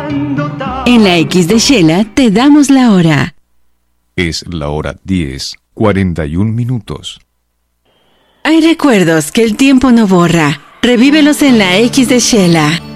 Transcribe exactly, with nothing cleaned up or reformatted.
En la X de Shela te damos la hora. Es la hora diez, cuarenta y un minutos. Hay recuerdos que el tiempo no borra. Revívelos en la X de Shela.